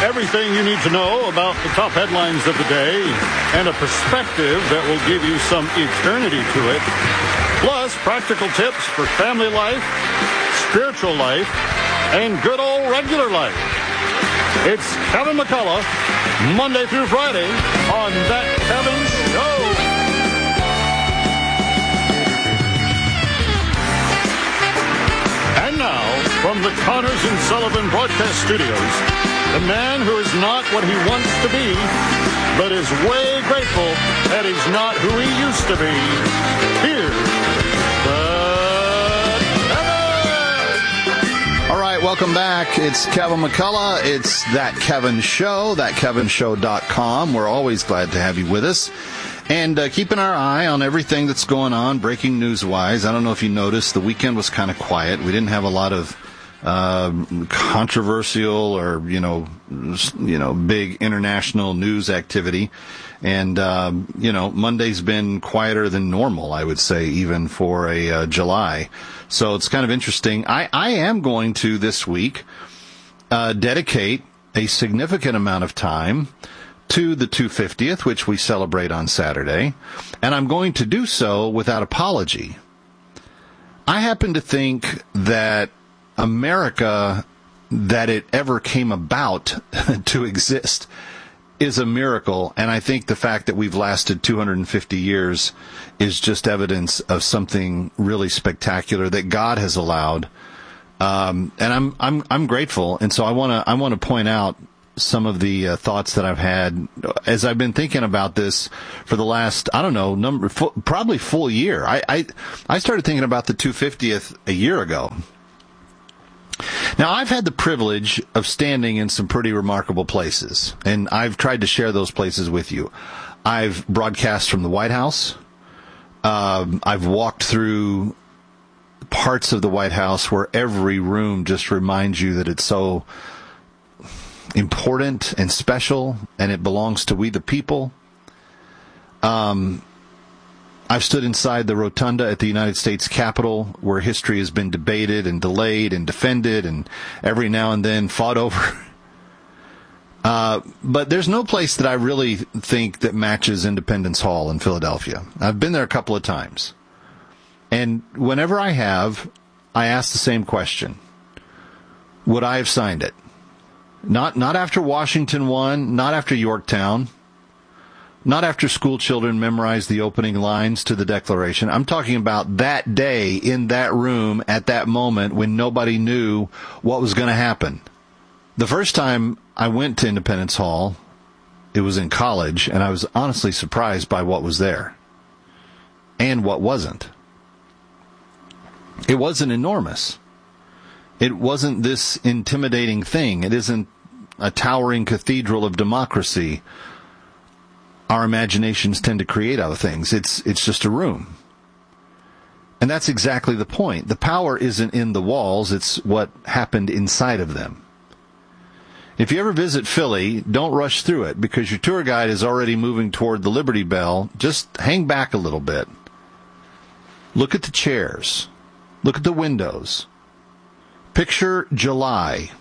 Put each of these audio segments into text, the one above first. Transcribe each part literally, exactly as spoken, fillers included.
Everything you need to know about the top headlines of the day and a perspective that will give you some eternity to it. Plus, practical tips for family life, spiritual life, and good old regular life. It's Kevin McCullough, Monday through Friday on That Kevin Show. And now, from the Connors and Sullivan Broadcast Studios, the man who is not what he wants to be, but is way grateful that he's not who he used to be. Here's the Kevin! All right, welcome back. It's Kevin McCullough. It's That Kevin Show, that kevin show dot com. We're always glad to have you with us. And uh, keeping our eye on everything that's going on, breaking news-wise. I don't know if you noticed, the weekend was kind of quiet. We didn't have a lot of uh, controversial or, you know, you know, big international news activity. And, uh, you know, Monday's been quieter than normal, I would say, even for a uh, July. So it's kind of interesting. I, I am going to, this week, uh, dedicate a significant amount of time to the two hundred fiftieth, which we celebrate on Saturday, and I'm going to do so without apology. I happen to think that America, that it ever came about to exist, is a miracle, and I think the fact that we've lasted two hundred fifty years is just evidence of something really spectacular that God has allowed. Um, and I'm I'm I'm grateful, and so I want to I want to point out some of the uh, thoughts that I've had as I've been thinking about this for the last, I don't know, number full, probably full year. I, I I started thinking about the two hundred fiftieth a year ago. Now, I've had the privilege of standing in some pretty remarkable places, and I've tried to share those places with you. I've broadcast from the White House. Um, I've walked through parts of the White House where every room just reminds you that it's so important and special, and it belongs to we the people. Um, I've stood inside the rotunda at the United States Capitol, where history has been debated and delayed and defended and every now and then fought over. Uh, but there's no place that I really think that matches Independence Hall in Philadelphia. I've been there a couple of times. And whenever I have, I ask the same question. Would I have signed it? Not not after Washington won, not after Yorktown, not after school children memorized the opening lines to the Declaration. I'm talking about that day in that room at that moment when nobody knew what was going to happen. The first time I went to Independence Hall, it was in college, and I was honestly surprised by what was there and what wasn't. It wasn't enormous. It wasn't this intimidating thing. It isn't a towering cathedral of democracy our imaginations tend to create out of things. It's it's just a room. And that's exactly the point. The power isn't in the walls. It's what happened inside of them. If you ever visit Philly, don't rush through it, because your tour guide is already moving toward the Liberty Bell. Just hang back a little bit. Look at the chairs. Look at the windows. Picture July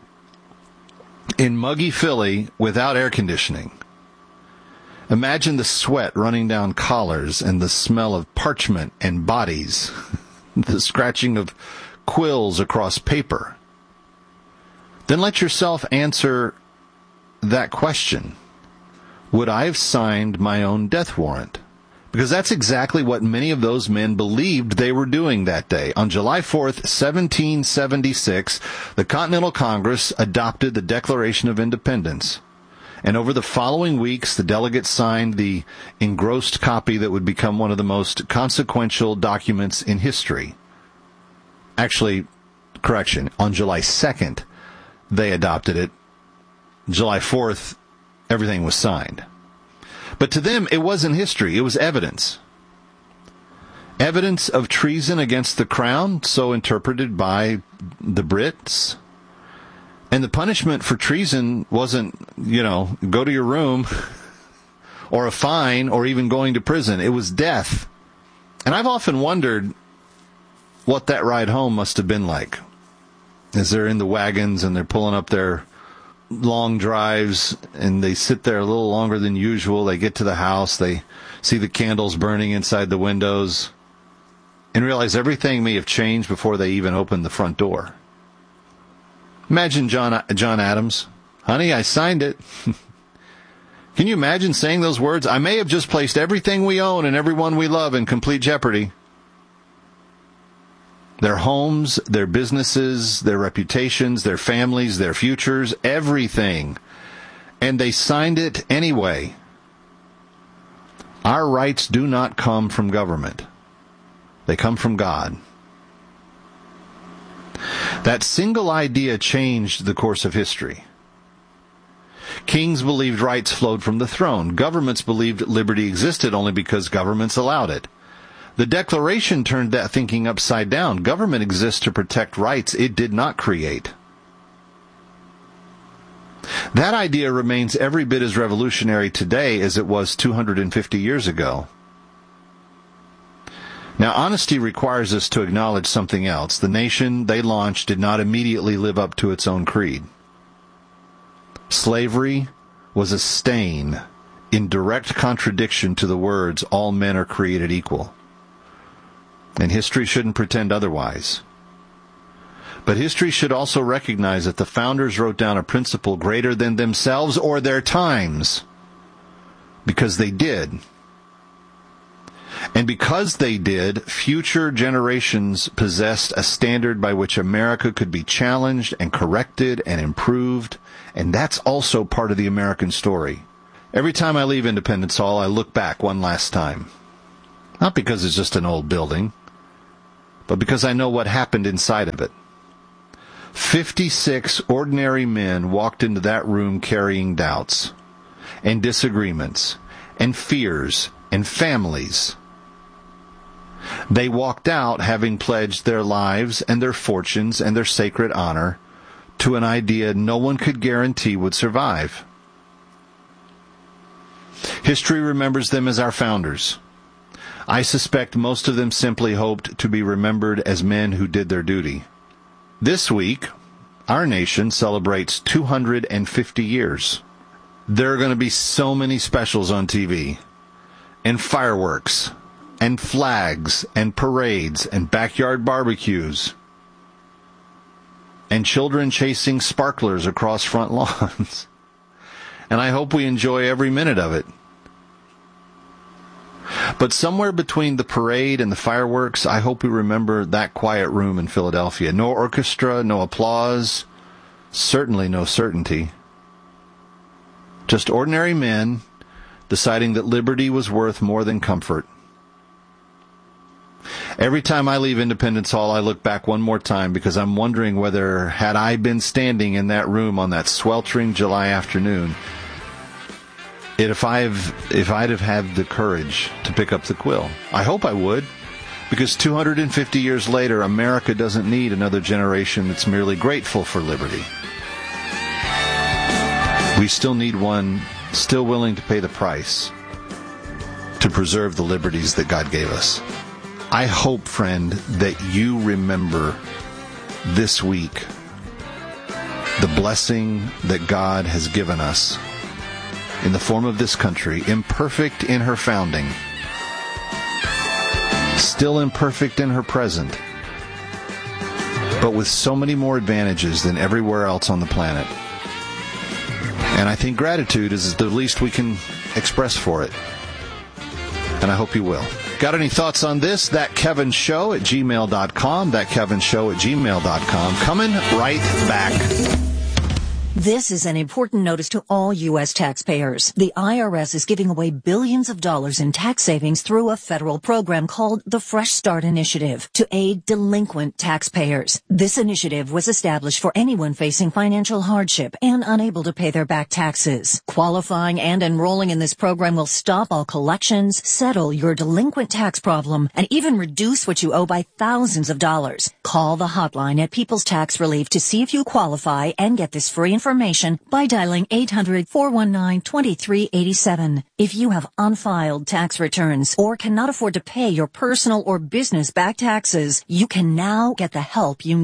in muggy Philly without air conditioning. Imagine the sweat running down collars and the smell of parchment and bodies, the scratching of quills across paper. Then let yourself answer that question. Would I have signed my own death warrant? Because that's exactly what many of those men believed they were doing that day. On July fourth, seventeen seventy-six, the Continental Congress adopted the Declaration of Independence. And over the following weeks, the delegates signed the engrossed copy that would become one of the most consequential documents in history. Actually, correction, on July second, they adopted it. July fourth, everything was signed. But to them, it wasn't history. It was evidence. Evidence of treason against the crown, so interpreted by the Brits. And the punishment for treason wasn't, you know, go to your room or a fine or even going to prison. It was death. And I've often wondered what that ride home must have been like. As they're in the wagons and they're pulling up their long drives, and they sit there a little longer than usual. They get to the house, they see the candles burning inside the windows, and realize everything may have changed before they even open the front door. Imagine John John Adams. Honey, I signed it. Can you imagine saying those words? I may have just placed everything we own and everyone we love in complete jeopardy. Their homes, their businesses, their reputations, their families, their futures, everything. And they signed it anyway. Our rights do not come from government. They come from God. That single idea changed the course of history. Kings believed rights flowed from the throne. Governments believed liberty existed only because governments allowed it. The Declaration turned that thinking upside down. Government exists to protect rights it did not create. That idea remains every bit as revolutionary today as it was two hundred fifty years ago. Now, honesty requires us to acknowledge something else. The nation they launched did not immediately live up to its own creed. Slavery was a stain in direct contradiction to the words, all men are created equal. And history shouldn't pretend otherwise. But history should also recognize that the founders wrote down a principle greater than themselves or their times. Because they did. And because they did, future generations possessed a standard by which America could be challenged and corrected and improved. And that's also part of the American story. Every time I leave Independence Hall, I look back one last time. Not because it's just an old building, but because I know what happened inside of it. fifty-six ordinary men walked into that room carrying doubts and disagreements and fears and families. They walked out having pledged their lives and their fortunes and their sacred honor to an idea no one could guarantee would survive. History remembers them as our founders. I suspect most of them simply hoped to be remembered as men who did their duty. This week, our nation celebrates two hundred fifty years. There are going to be so many specials on T V, and fireworks, and flags, and parades, and backyard barbecues, and children chasing sparklers across front lawns. And I hope we enjoy every minute of it. But somewhere between the parade and the fireworks, I hope we remember that quiet room in Philadelphia. No orchestra, no applause, certainly no certainty. Just ordinary men deciding that liberty was worth more than comfort. Every time I leave Independence Hall, I look back one more time because I'm wondering whether, had I been standing in that room on that sweltering July afternoon, if I've if I'd have had the courage to pick up the quill. I hope I would, because two hundred fifty years later, America doesn't need another generation that's merely grateful for liberty. We still need one still willing to pay the price to preserve the liberties that God gave us. I hope, friend, that you remember this week the blessing that God has given us in the form of this country, imperfect in her founding, still imperfect in her present, but with so many more advantages than everywhere else on the planet. And I think gratitude is the least we can express for it. And I hope you will. Got any thoughts on this? That Kevin Show at gmail dot com. That Kevin Show at gmail dot com. Coming right back. This is an important notice to all U S taxpayers. The I R S is giving away billions of dollars in tax savings through a federal program called the Fresh Start Initiative to aid delinquent taxpayers. This initiative was established for anyone facing financial hardship and unable to pay their back taxes. Qualifying and enrolling in this program will stop all collections, settle your delinquent tax problem, and even reduce what you owe by thousands of dollars. Call the hotline at People's Tax Relief to see if you qualify and get this free information by dialing eight hundred, four one nine, two three eight seven. If you have unfiled tax returns or cannot afford to pay your personal or business back taxes, you can now get the help you need.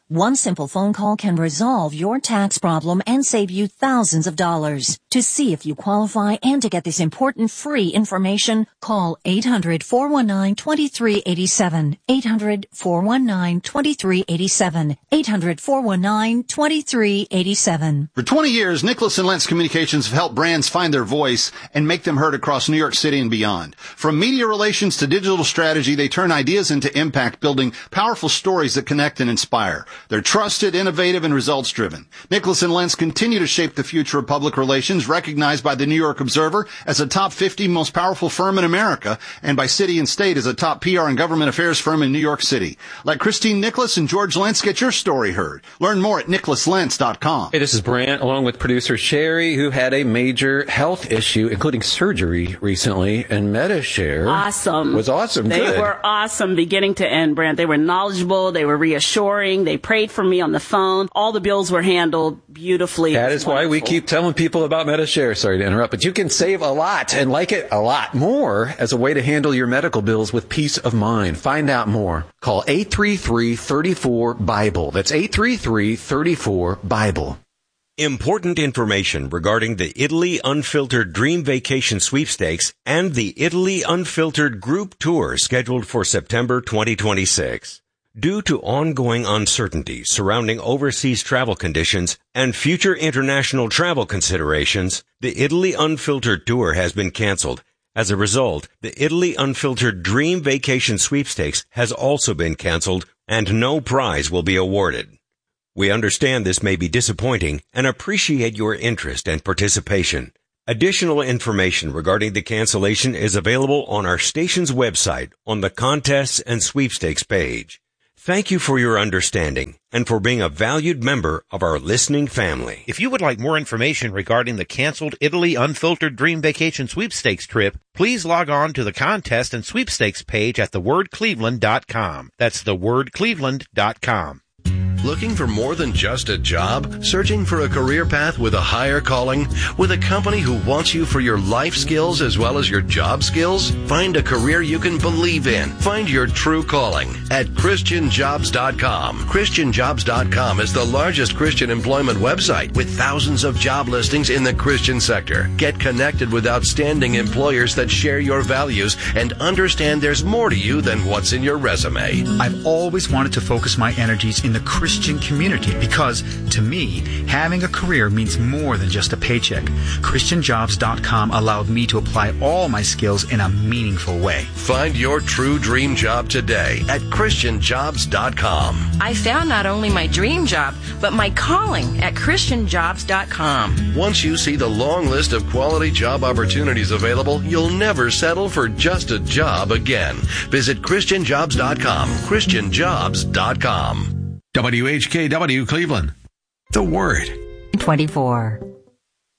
One simple phone call can resolve your tax problem and save you thousands of dollars. To see if you qualify and to get this important free information, call eight hundred, four one nine, two three eight seven, eight hundred, four one nine, two three eight seven, eight hundred, four one nine, two three eight seven. For twenty years, Nicholas and Lentz Communications have helped brands find their voice and make them heard across New York City and beyond. From media relations to digital strategy, they turn ideas into impact, building powerful stories that connect and inspire. They're trusted, innovative, and results-driven. Nicholas and Lentz continue to shape the future of public relations, recognized by the New York Observer as a top fifty most powerful firm in America, and by City and State as a top P R and government affairs firm in New York City. Let Christine Nicholas and George Lentz get your story heard. Learn more at nicholas lentz dot com. Hey, this is Brant, along with producer Sherry, who had a major health issue, including surgery recently, and MediShare awesome. was awesome. They Good. were awesome beginning to end, Brant. They were knowledgeable. They were reassuring. They prayed for me on the phone. All the bills were handled beautifully. That is why we keep telling people about MediShare. Sorry to interrupt, but you can save a lot and like it a lot more as a way to handle your medical bills with peace of mind. Find out more. Call eight three three, three four, BIBLE. That's eight three three, three four, BIBLE. Important information regarding the Italy Unfiltered Dream Vacation Sweepstakes and the Italy Unfiltered Group Tour scheduled for September twenty twenty-six. Due to ongoing uncertainty surrounding overseas travel conditions and future international travel considerations, the Italy Unfiltered Tour has been canceled. As a result, the Italy Unfiltered Dream Vacation Sweepstakes has also been canceled, and no prize will be awarded. We understand this may be disappointing and appreciate your interest and participation. Additional information regarding the cancellation is available on our station's website on the Contests and Sweepstakes page. Thank you for your understanding and for being a valued member of our listening family. If you would like more information regarding the canceled Italy Unfiltered Dream Vacation Sweepstakes trip, please log on to the Contest and Sweepstakes page at the word cleveland dot com. That's the word cleveland dot com. Looking for more than just a job? Searching for a career path with a higher calling? With a company who wants you for your life skills as well as your job skills? Find a career you can believe in. Find your true calling at christian jobs dot com. christian jobs dot com is the largest Christian employment website with thousands of job listings in the Christian sector. Get connected with outstanding employers that share your values and understand there's more to you than what's in your resume. I've always wanted to focus my energies in the Christian community because, to me, having a career means more than just a paycheck. christian jobs dot com allowed me to apply all my skills in a meaningful way. Find your true dream job today at christian jobs dot com. I found not only my dream job, but my calling at christian jobs dot com. Once you see the long list of quality job opportunities available, you'll never settle for just a job again. Visit christian jobs dot com. christian jobs dot com. W H K W Cleveland. The Word. twenty-four.